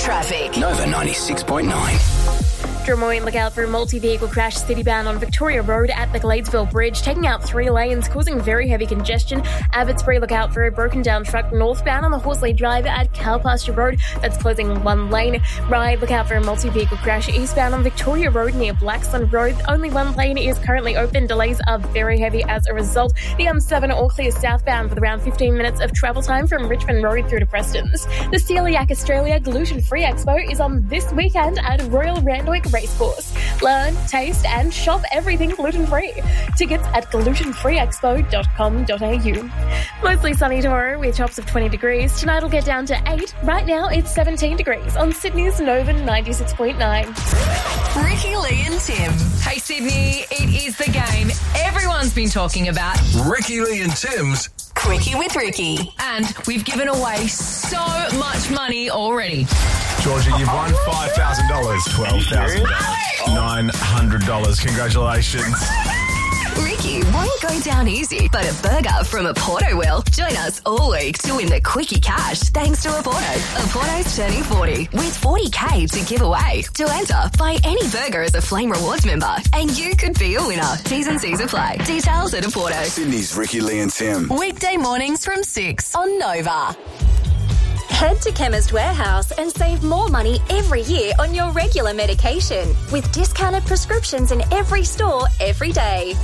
traffic. Nova 96.9. Drummoyne, look out for a multi-vehicle crash city-bound on Victoria Road at the Gladesville Bridge, taking out 3 lanes, causing very heavy congestion. Abbotsbury, look out for a broken-down truck northbound on the Horsley Drive at Cowpasture Road. That's closing 1 lane. Ryde, look out for a multi-vehicle crash eastbound on Victoria Road near Blaxland Road. Only 1 lane is currently open. Delays are very heavy as a result. The M7 all clear southbound with around 15 minutes of travel time from Richmond Road through to Preston's. The Celiac Australia Gluten Free Expo is on this weekend at Royal Randwick Racecourse. Learn, taste and shop everything gluten-free. Tickets at glutenfreeexpo.com.au. Mostly sunny tomorrow with tops of 20 degrees. Tonight will get down to 8. Right now it's 17 degrees on Sydney's Nova 96.9. Ricky, Lee and Tim. Hey Sydney, it is the game everyone's been talking about. Ricky, Lee and Tim's Quickie with Ricky. And we've given away so much money already. Georgia, you've won $5,000, $12,000, $900. Congratulations. Ricky won't go down easy, but a burger from Oporto will. Join us all week to win the Quickie cash thanks to Oporto. Oporto's turning 40 with $40K to give away. To enter, buy any burger as a Flame Rewards member and you could be a winner. T's and C's apply. Details at Oporto. Sydney's Ricky, Lee and Tim. Weekday mornings from 6 on Nova. Head to Chemist Warehouse and save more money every year on your regular medication with discounted prescriptions in every store every day.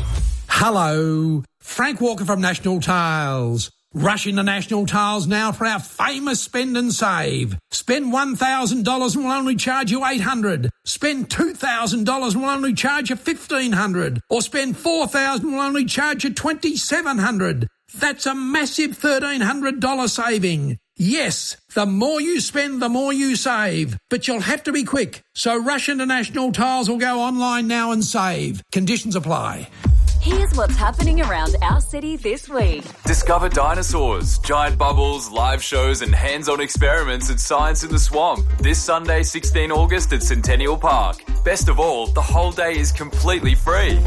Hello, Frank Walker from National Tiles. Rush into National Tiles now for our famous spend and save. Spend $1,000 and we'll only charge you $800. Spend $2,000 and we'll only charge you $1,500. Or spend $4,000 and we'll only charge you $2,700. That's a massive $1,300 saving. Yes, the more you spend, the more you save. But you'll have to be quick. So rush into National Tiles or go online now and save. Conditions apply. Here's what's happening around our city this week. Discover dinosaurs, giant bubbles, live shows and hands-on experiments at Science in the Swamp. This Sunday, 16 August at Centennial Park. Best of all, the whole day is completely free.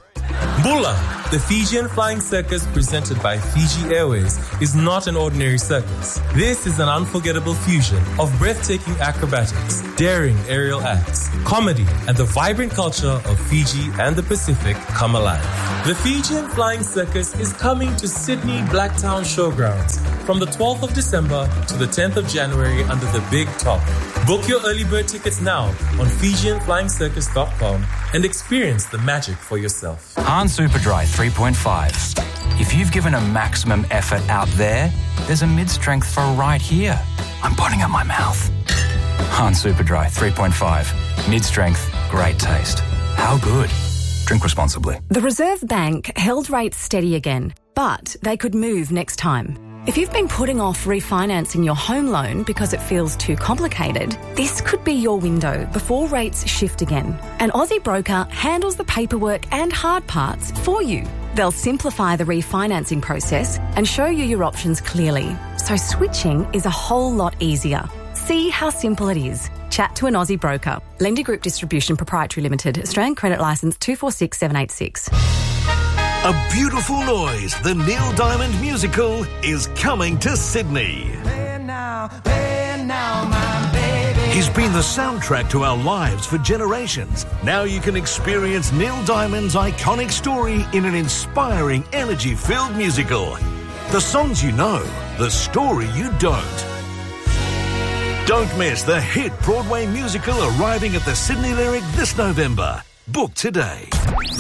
Bula, the Fijian Flying Circus presented by Fiji Airways, is not an ordinary circus. This is an unforgettable fusion of breathtaking acrobatics, daring aerial acts, comedy, and the vibrant culture of Fiji and the Pacific come alive. The Fijian Flying Circus is coming to Sydney Blacktown Showgrounds from the 12th of December to the 10th of January under the Big Top. Book your early bird tickets now on FijianFlyingCircus.com and experience the magic for yourself. Han Superdry 3.5. If you've given a maximum effort out there, there's a mid-strength for right here. I'm putting out my mouth. Han Superdry 3.5. Mid-strength, great taste. How good? Drink responsibly. The Reserve Bank held rates steady again, but they could move next time. If you've been putting off refinancing your home loan because it feels too complicated, this could be your window before rates shift again. An Aussie broker handles the paperwork and hard parts for you. They'll simplify the refinancing process and show you your options clearly, so switching is a whole lot easier. See how simple it is. Chat to an Aussie broker. Lender Group Distribution Proprietary Limited. Australian Credit Licence 246786. A beautiful noise. The Neil Diamond musical is coming to Sydney. He's been the soundtrack to our lives for generations. Now you can experience Neil Diamond's iconic story in an inspiring, energy-filled musical. The songs you know, the story you don't. Don't miss the hit Broadway musical arriving at the Sydney Lyric this November. Book today.